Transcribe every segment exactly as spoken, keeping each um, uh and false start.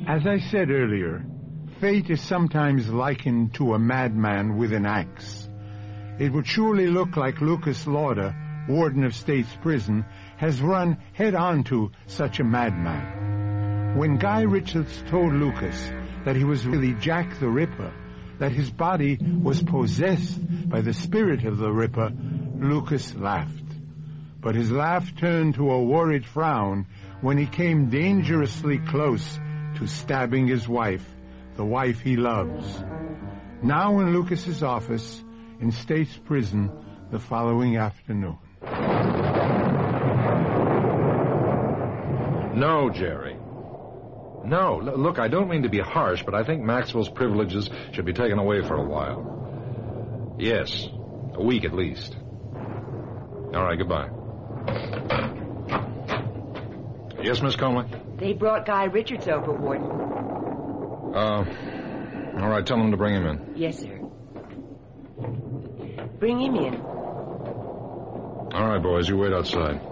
As I said earlier, fate is sometimes likened to a madman with an axe. It would surely look like Lucas Lauder, warden of State's Prison, has run head-on to such a madman. When Guy Richards told Lucas that he was really Jack the Ripper, that his body was possessed by the spirit of the Ripper, Lucas laughed. But his laugh turned to a worried frown when he came dangerously close to stabbing his wife, the wife he loves. Now in Lucas's office in State's Prison the following afternoon. No, Jerry. No. L- look, I don't mean to be harsh, but I think Maxwell's privileges should be taken away for a while. Yes. A week at least. All right, goodbye. Yes, Miss Conley? They brought Guy Richards over, Warden. Uh, all right, tell them to bring him in. Yes, sir. Bring him in. All right, boys, you wait outside.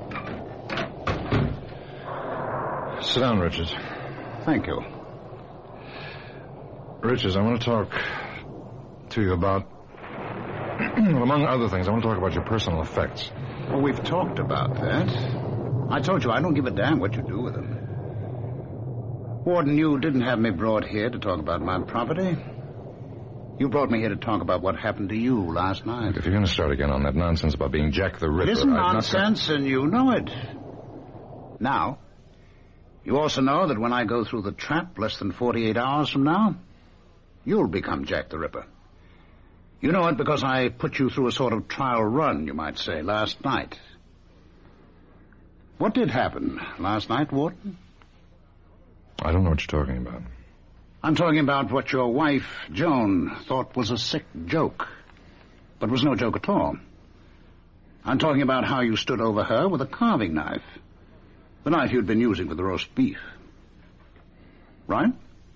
Sit down, Richards. Thank you. Richards, I want to talk to you about, well, among other things, I want to talk about your personal effects. Well, we've talked about that. I told you I don't give a damn what you do with them. Warden, you didn't have me brought here to talk about my property. You brought me here to talk about what happened to you last night. If you're going to start again on that nonsense about being Jack the Ripper... It isn't I've nonsense, not... and you know it. Now, you also know that when I go through the trap less than forty-eight hours from now, you'll become Jack the Ripper. You know it because I put you through a sort of trial run, you might say, last night. What did happen last night, Warden? I don't know what you're talking about. I'm talking about what your wife, Joan, thought was a sick joke, but was no joke at all. I'm talking about how you stood over her with a carving knife, the knife you'd been using for the roast beef. Right?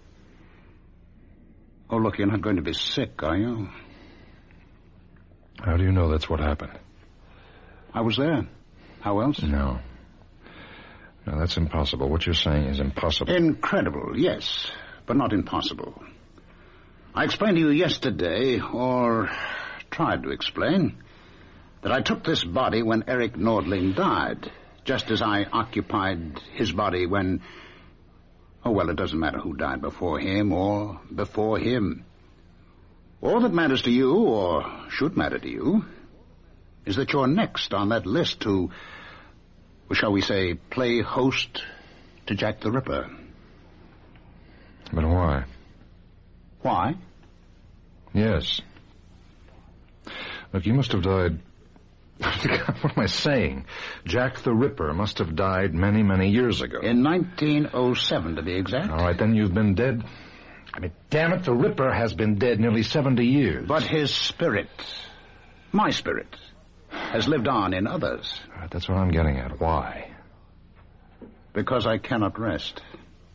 Oh, look, you're not going to be sick, are you? How do you know that's what happened? I was there. How else? No. No, that's impossible. What you're saying is impossible. Incredible, yes, but not impossible. I explained to you yesterday, or tried to explain, that I took this body when Eric Nordling died, just as I occupied his body when... Oh, well, it doesn't matter who died before him or before him. All that matters to you, or should matter to you, is that you're next on that list to... shall we say, play host to Jack the Ripper. But why? Why? Yes. Look, you must have died... What am I saying? Jack the Ripper must have died many, many years ago. In nineteen oh seven, to be exact. All right, then you've been dead. I mean, damn it, the Ripper has been dead nearly seventy years. But his spirit, my spirit, has lived on in others. All right, that's what I'm getting at. Why? Because I cannot rest.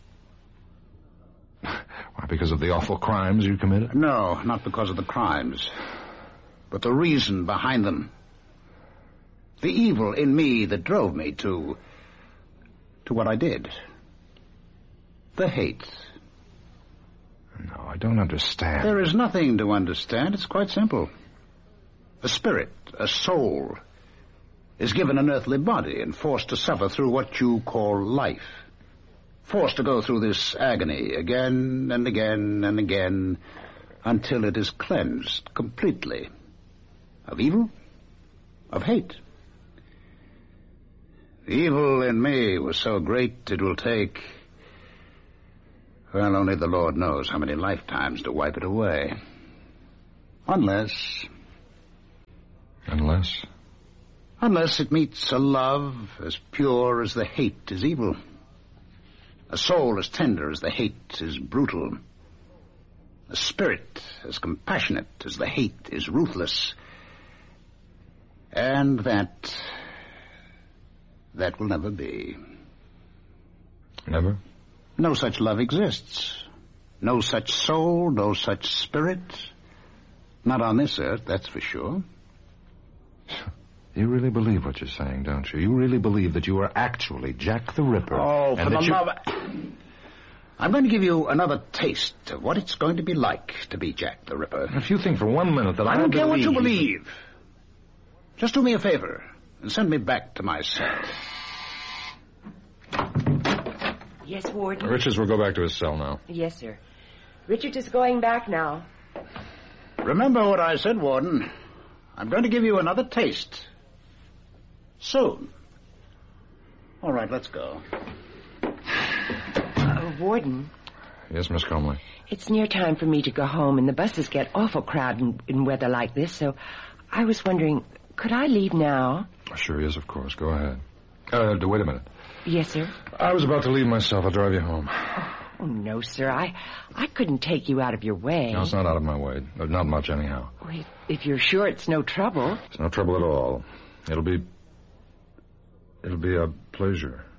Why, because of the awful crimes you committed? No, not because of the crimes, but the reason behind them. The evil in me that drove me to... to what I did. The hate. No, I don't understand. There is nothing to understand. It's quite simple. A spirit, a soul, is given an earthly body and forced to suffer through what you call life. Forced to go through this agony again and again and again until it is cleansed completely of evil, of hate. The evil in me was so great it will take, well, only the Lord knows how many lifetimes to wipe it away. Unless... Unless? Unless it meets a love as pure as the hate is evil. A soul as tender as the hate is brutal. A spirit as compassionate as the hate is ruthless. And that... that will never be. Never? No such love exists. No such soul, no such spirit. Not on this earth, that's for sure. You really believe what you're saying, don't you? You really believe that you are actually Jack the Ripper. Oh, for the you... love... I'm going to give you another taste of what it's going to be like to be Jack the Ripper. If you think for one minute that I, I don't care believe... what you believe. Just do me a favor and send me back to my cell. Yes, Warden? Richards will go back to his cell now. Yes, sir. Richards is going back now. Remember what I said, Warden. I'm going to give you another taste. Soon. All right, let's go. Uh, Warden, Yes, Miss Comley. it's near time for me to go home, and the buses get awful crowded in, in weather like this, so I was wondering, could I leave now? Sure, yes, of course. Go ahead. Uh, wait a minute. Yes, sir. I was about to leave myself. I'll drive you home. Oh, no, sir. I, I couldn't take you out of your way. No, it's not out of my way. Not much, anyhow. Well, if you're sure it's no trouble. It's no trouble at all. It'll be... It'll be a pleasure.